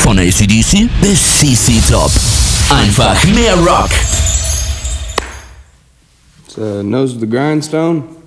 Von AC/DC bis CC Top. Einfach mehr Rock. It's Nose of the Grindstone.